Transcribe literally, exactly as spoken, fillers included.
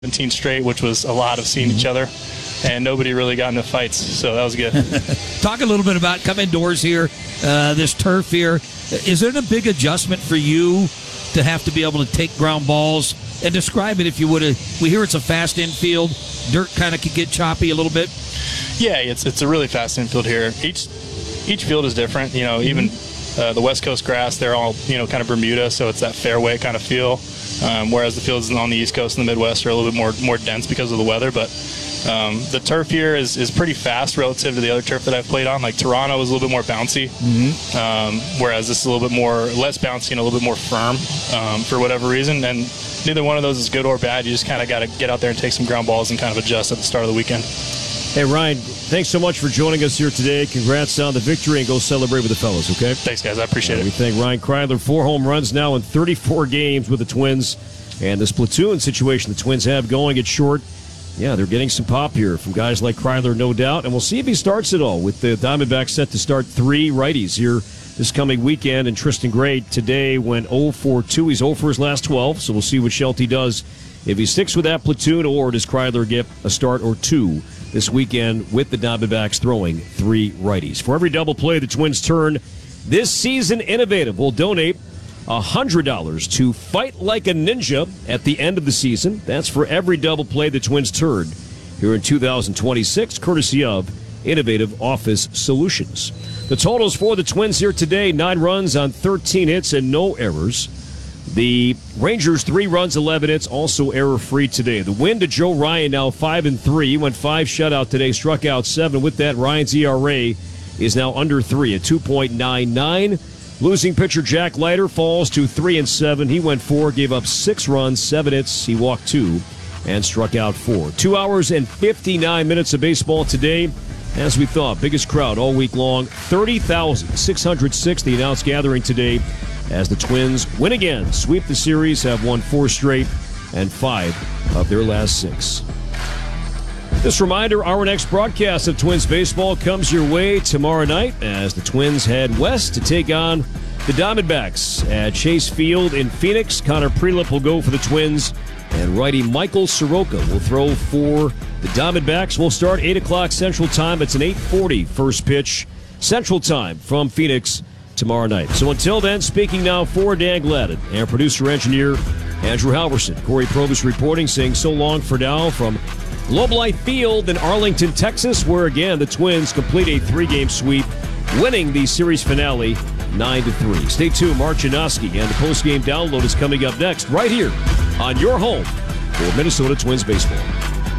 seventeen straight, which was a lot of seeing each other, and nobody really got into fights, so that was good. Talk a little bit about come indoors here, uh, this turf here. Is it a big adjustment for you to have to be able to take ground balls? And describe it if you would. We hear it's a fast infield. Dirt kind of could get choppy a little bit. Yeah, it's it's a really fast infield here. Each each field is different. You know, even uh, the West Coast grass, they're all, you know, kind of Bermuda, so it's that fairway kind of feel. Um, whereas the fields on the East Coast and the Midwest are a little bit more more dense because of the weather. But um, the turf here is, is pretty fast relative to the other turf that I've played on. Like Toronto was a little bit more bouncy, mm-hmm. um, whereas this is a little bit more less bouncy and a little bit more firm um, for whatever reason. And neither one of those is good or bad. You just kind of got to get out there and take some ground balls and kind of adjust at the start of the weekend. Hey, Ryan, thanks so much for joining us here today. Congrats on the victory, and go celebrate with the fellas, okay? Thanks, guys. I appreciate uh, it. We thank Ryan Kreidler. Four home runs now in thirty-four games with the Twins. And this platoon situation the Twins have going at short, yeah, they're getting some pop here from guys like Kreidler, no doubt. And we'll see if he starts it all with the Diamondbacks set to start three righties here this coming weekend. And Tristan Gray today went oh for two. He's oh for his last twelve, so we'll see what Shelty does if he sticks with that platoon, or does Kreidler get a start or two this weekend with the Diamondbacks throwing three righties. For every double play the Twins turn this season innovative, will donate one hundred dollars to Fight Like a Ninja at the end of the season. That's for every double play the Twins turn here in two thousand twenty-six, courtesy of Innovative Office Solutions. The totals for the Twins here today, nine runs on thirteen hits and no errors. The Rangers, three runs, eleven hits, also error-free today. The win to Joe Ryan, now five and three. He went five shutout today, struck out seven. With that, Ryan's E R A is now under three at two point nine nine. Losing pitcher Jack Leiter falls to three and seven. He went four, gave up six runs, seven hits. He walked two and struck out four. Two hours and fifty-nine minutes of baseball today. As we thought, biggest crowd all week long, thirty thousand six hundred six. The announced gathering today as the Twins win again, sweep the series, have won four straight and five of their last six. This reminder, our next broadcast of Twins baseball comes your way tomorrow night as the Twins head west to take on the Diamondbacks at Chase Field in Phoenix. Connor Prelip will go for the Twins, and righty Michael Soroka will throw for the Diamondbacks. We'll start eight o'clock Central Time. It's an eight forty first pitch Central Time from Phoenix tomorrow night. So until then, speaking now for Dan Gladden and producer-engineer Andrew Halverson, Corey Probus reporting, saying so long for now from Globe Life Field in Arlington, Texas, where again the Twins complete a three-game sweep, winning the series finale nine to three. Stay tuned. Mark Janoski and the post-game download is coming up next right here on your home for Minnesota Twins baseball.